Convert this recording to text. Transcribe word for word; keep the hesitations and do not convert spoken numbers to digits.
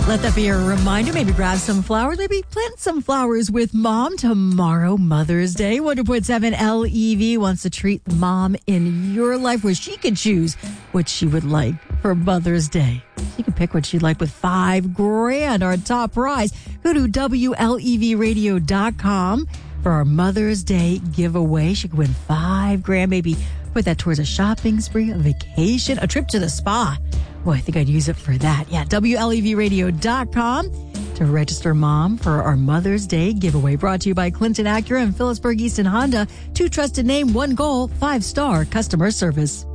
Let that be a reminder. Maybe grab some flowers. Maybe plant some flowers with Mom tomorrow, Mother's Day. one hundred point seven L E V wants to treat the mom in your life where she could choose what she would like for Mother's Day. She can pick what she'd like with five grand, our top prize. Go to W L E V radio dot com for our Mother's Day giveaway. She could win five grand. Maybe put that towards a shopping spree, a vacation, a trip to the spa. Boy, I think I'd use it for that. Yeah, W L E V radio dot com to register Mom for our Mother's Day giveaway. Brought to you by Clinton Acura and Phillipsburg Easton Honda. Two trusted name, one goal, five-star customer service.